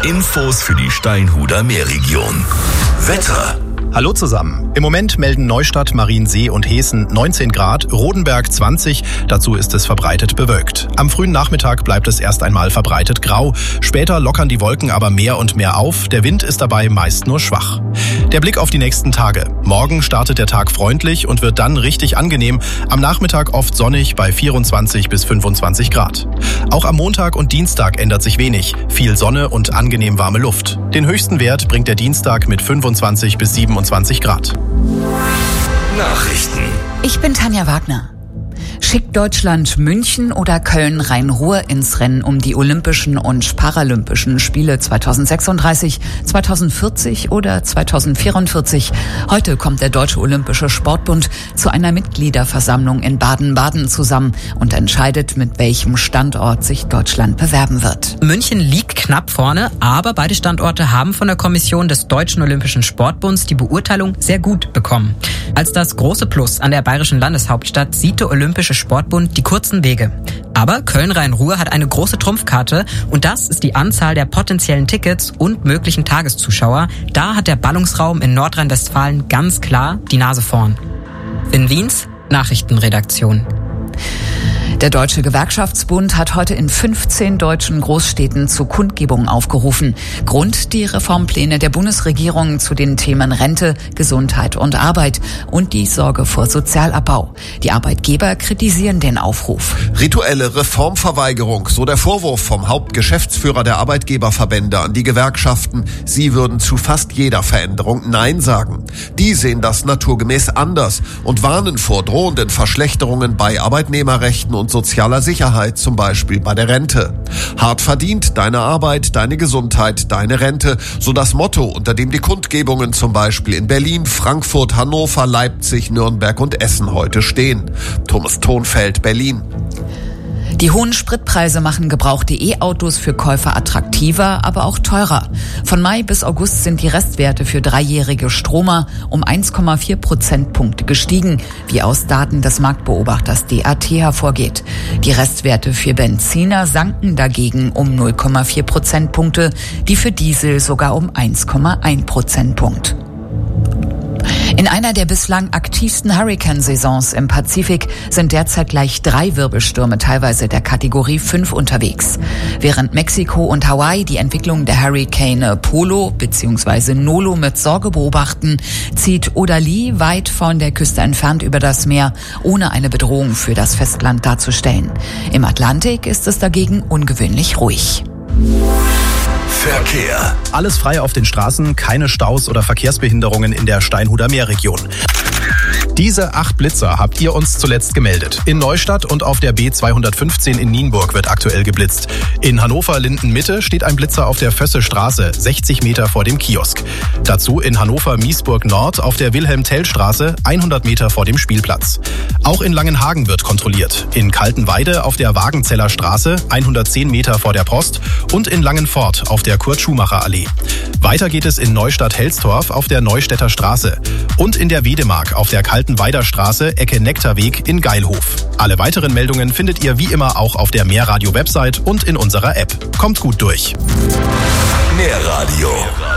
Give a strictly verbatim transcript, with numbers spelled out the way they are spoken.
Infos für die Steinhuder Meerregion. Wetter. Hallo zusammen. Im Moment melden Neustadt, Mariensee und Heeßen neunzehn Grad, Rodenberg zwanzig, dazu ist es verbreitet bewölkt. Am frühen Nachmittag bleibt es erst einmal verbreitet grau, später lockern die Wolken aber mehr und mehr auf, der Wind ist dabei meist nur schwach. Der Blick auf die nächsten Tage. Morgen startet der Tag freundlich und wird dann richtig angenehm, am Nachmittag oft sonnig bei vierundzwanzig bis fünfundzwanzig Grad. Auch am Montag und Dienstag ändert sich wenig, viel Sonne und angenehm warme Luft. Den höchsten Wert bringt der Dienstag mit fünfundzwanzig bis siebenundzwanzig Grad. Nachrichten. Ich bin Tanja Wagner. Schickt Deutschland München oder Köln-Rhein-Ruhr ins Rennen um die Olympischen und Paralympischen Spiele zweitausendsechsunddreißig, zweitausendvierzig oder zweitausendvierundvierzig? Heute kommt der Deutsche Olympische Sportbund zu einer Mitgliederversammlung in Baden-Baden zusammen und entscheidet, mit welchem Standort sich Deutschland bewerben wird. München liegt knapp vorne, aber beide Standorte haben von der Kommission des Deutschen Olympischen Sportbunds die Beurteilung sehr gut bekommen. Als das große Plus an der bayerischen Landeshauptstadt sieht der Olympische Sportbund die kurzen Wege. Aber Köln-Rhein-Ruhr hat eine große Trumpfkarte und das ist die Anzahl der potenziellen Tickets und möglichen Tageszuschauer. Da hat der Ballungsraum in Nordrhein-Westfalen ganz klar die Nase vorn. In Wiens Nachrichtenredaktion. Der Deutsche Gewerkschaftsbund hat heute in fünfzehn deutschen Großstädten zu Kundgebungen aufgerufen. Grund die Reformpläne der Bundesregierung zu den Themen Rente, Gesundheit und Arbeit und die Sorge vor Sozialabbau. Die Arbeitgeber kritisieren den Aufruf. Rituelle Reformverweigerung, so der Vorwurf vom Hauptgeschäftsführer der Arbeitgeberverbände an die Gewerkschaften. Sie würden zu fast jeder Veränderung Nein sagen. Die sehen das naturgemäß anders und warnen vor drohenden Verschlechterungen bei Arbeitnehmerrechten und sozialer Sicherheit, zum Beispiel bei der Rente. Hart verdient, deine Arbeit, deine Gesundheit, deine Rente, so das Motto, unter dem die Kundgebungen zum Beispiel in Berlin, Frankfurt, Hannover, Leipzig, Nürnberg und Essen heute stehen. Thomas Thonfeld, Berlin. Die hohen Spritpreise machen gebrauchte E-Autos für Käufer attraktiver, aber auch teurer. Von Mai bis August sind die Restwerte für dreijährige Stromer um eins Komma vier Prozentpunkte gestiegen, wie aus Daten des Marktbeobachters D A T hervorgeht. Die Restwerte für Benziner sanken dagegen um null Komma vier Prozentpunkte, die für Diesel sogar um eins Komma eins Prozentpunkt. In einer der bislang aktivsten Hurrikansaisons im Pazifik sind derzeit gleich drei Wirbelstürme teilweise der Kategorie fünf unterwegs. Während Mexiko und Hawaii die Entwicklung der Hurrikane Polo bzw. Nolo mit Sorge beobachten, zieht Odalie weit von der Küste entfernt über das Meer, ohne eine Bedrohung für das Festland darzustellen. Im Atlantik ist es dagegen ungewöhnlich ruhig. Verkehr. Alles frei auf den Straßen, keine Staus oder Verkehrsbehinderungen in der Steinhuder Meerregion. Diese acht Blitzer habt ihr uns zuletzt gemeldet. In Neustadt und auf der B zweihundertfünfzehn in Nienburg wird aktuell geblitzt. In Hannover-Linden-Mitte steht ein Blitzer auf der Vösse-Straße, sechzig Meter vor dem Kiosk. Dazu in Hannover-Miesburg-Nord auf der Wilhelm-Tell-Straße, hundert Meter vor dem Spielplatz. Auch in Langenhagen wird kontrolliert. In Kaltenweide auf der Wagenzeller Straße, hundertzehn Meter vor der Post und in Langenfort auf der Kurt-Schumacher-Allee. Weiter geht es in Neustadt-Helstorf auf der Neustädter Straße und in der Wedemark auf der Kaltenweider Straße, Ecke Nektarweg in Geilhof. Alle weiteren Meldungen findet ihr wie immer auch auf der Meerradio-Website und in unserer App. Kommt gut durch. Meerradio.